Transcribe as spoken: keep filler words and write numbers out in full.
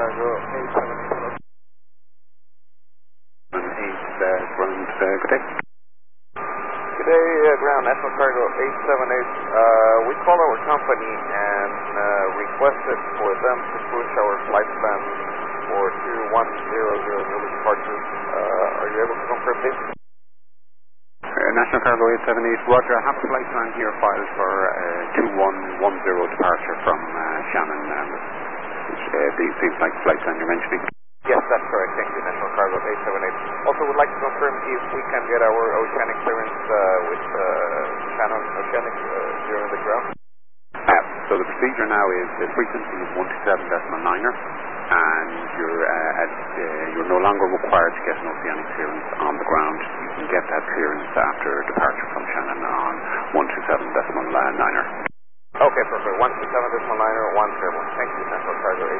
Cargo eight seven eight. eight, uh, ground, uh, good day. Good day, uh, ground National Cargo eight seven eight. Uh, we called our company and uh, requested for them to push our flight plan for two one zero zero zero departures. Uh, are you able to confirm this? Uh, National Cargo eight seven eight, Roger. I have a flight plan here filed for uh, two one one zero departure from uh, Shannon, um, which uh, the, seems like the flight plan you're mentioning. Yes, that's correct. Thank you, National Cargo eight seven eight. Also, would like to confirm if we can get our oceanic clearance uh, with uh, Shannon Oceanic uh, here on the ground. Uh, so the procedure now is the frequency is one two seven decimal niner, and you're, uh, at, uh, you're no longer required to get an oceanic clearance on the ground. You can get that clearance after departure from Shannon on one two seven decimal niner. Okay, perfect. one two seven decimal niner one zero. Thank you, National Cargo